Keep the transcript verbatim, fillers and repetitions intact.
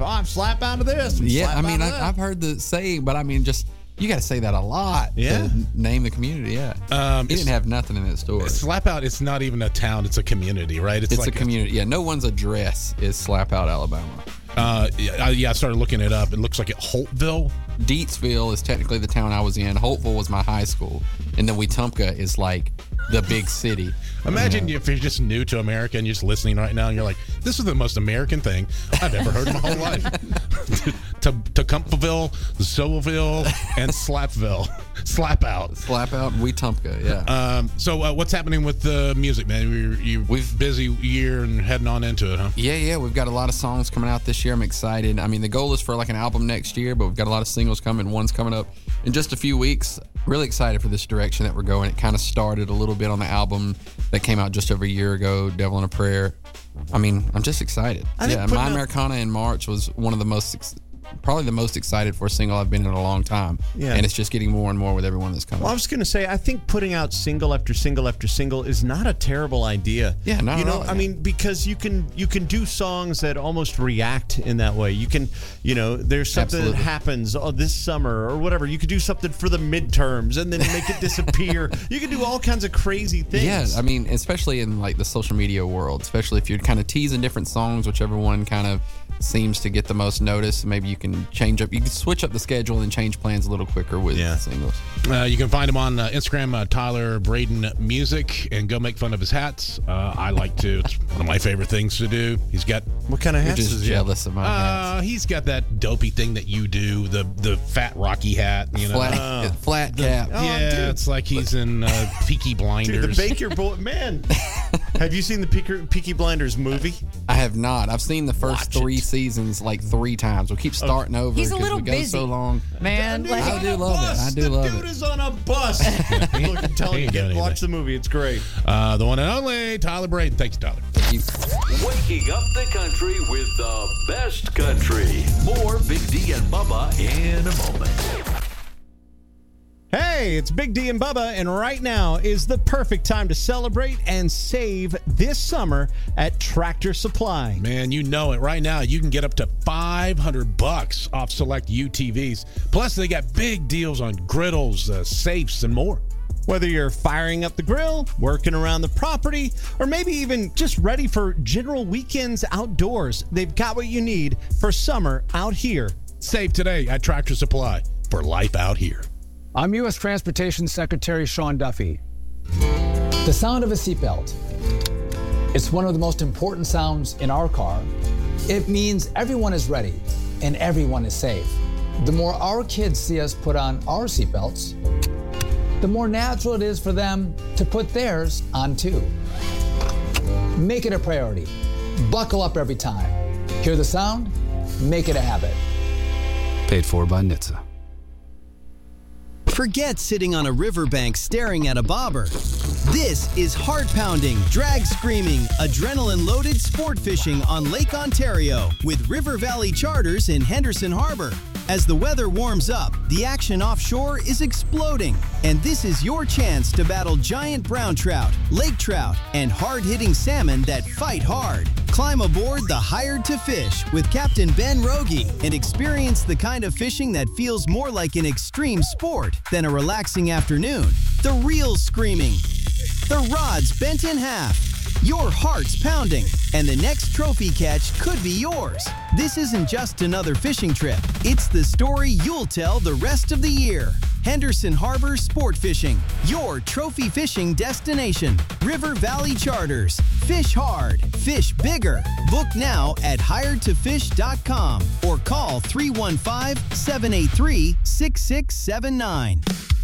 oh, I'm slap out of this. I'm Yeah, slap I mean, out of I, that. I've heard the saying, but I mean, just you got to say that a lot. Yeah. To n- name the community. Yeah. Um, he didn't have nothing in that store. Slap Out, it's not even a town, it's a community, right? It's like a community. Yeah, no one's address is Slap Out, Alabama. Uh, yeah, yeah, I started looking it up. It looks like it Holtville. Deatsville is technically the town I was in. Holtville was my high school, and then Wetumpka is like the big city. Imagine if you're just new to America and you're just listening right now, and you're like, "This is the most American thing I've ever heard in my whole life." to Tecumsehville, Sowville, and Slapville, Slap Out, Slap Out, and Wetumpka. Yeah. Um, so uh, what's happening with the music, man? You're, you're We've busy year and heading on into it, huh? Yeah, yeah, we've got a lot of songs coming out this year. I'm excited. I mean, the goal is for like an album next year, but we've got a lot of singles coming. One's coming up in just a few weeks. Really excited for this direction that we're going. It kind of started a little bit on the album that came out just over a year ago, Devil in a Prayer. I mean, I'm just excited. I think Yeah, putting My out- Americana in March was one of the most ex- probably the most excited for a single I've been in a long time. Yeah. And it's just getting more and more with everyone that's coming. Well, I was going to say, I think putting out single after single after single is not a terrible idea. Yeah, not you at know, all, I yeah. mean, because you can you can do songs that almost react in that way. You can, you know, there's something Absolutely. that happens oh, this summer or whatever. You could do something for the midterms and then make it disappear. You can do all kinds of crazy things. Yeah, I mean, especially in like the social media world, especially if you're kind of teasing different songs, whichever one kind of seems to get the most notice. Maybe you can change up, you can switch up the schedule and change plans a little quicker with Yeah. singles. Uh, you can find him on uh, Instagram, uh, Tyler Braden Music, and go make fun of his hats. Uh, I like to. It's one of my favorite things to do. He's got What kind of You're hats just does he have? jealous of my hats. uh, he's got that dopey thing that you do, the the fat Rocky hat. You know, Flat, flat cap. Oh, yeah, dude. it's like he's in uh, Peaky Dude, Blinders. the Baker Boy, man. Have you seen the Peaky, Peaky Blinders movie? I have not. I've seen the first Watch three it. seasons like three times. We'll keep starting over. He's a 'cause little we go busy, so long. man. Dude, Like, he's I on do a love it. bus. I do the love dude it. is on a bus. Look, I'm telling He you, ain't get, doing watch anything. the movie. It's great. Uh, the one and only Tyler Braden. Thanks, Tyler. You- Waking up the country with the best country. More Big D and Bubba in a moment. Hey, it's Big D and Bubba, and right now is the perfect time to celebrate and save this summer at Tractor Supply. Man, you know it. Right now, you can get up to five hundred bucks off select U T Vs. Plus, they got big deals on griddles, uh, safes, and more. Whether you're firing up the grill, working around the property, or maybe even just ready for general weekends outdoors, they've got what you need for summer out here. Save today at Tractor Supply for life out here. I'm U S Transportation Secretary Sean Duffy. The sound of a seatbelt. It's one of the most important sounds in our car. It means everyone is ready and everyone is safe. The more our kids see us put on our seatbelts, the more natural it is for them to put theirs on too. Make it a priority. Buckle up every time. Hear the sound? Make it a habit. Paid for by N H T S A. Forget sitting on a riverbank staring at a bobber. This is heart-pounding, drag-screaming, adrenaline-loaded sport fishing on Lake Ontario with River Valley Charters in Henderson Harbor. As the weather warms up, the action offshore is exploding, and this is your chance to battle giant brown trout, lake trout, and hard-hitting salmon that fight hard. Climb aboard the Hired to Fish with Captain Ben Rogie and experience the kind of fishing that feels more like an extreme sport than a relaxing afternoon. The reels screaming, the rods bent in half, your heart's pounding, and the next trophy catch could be yours. This isn't just another fishing trip. It's the story you'll tell the rest of the year. Henderson Harbor Sport Fishing, your trophy fishing destination. River Valley Charters. Fish hard, fish bigger. Book now at hired to fish dot com or call three one five, seven eight three, six six seven nine.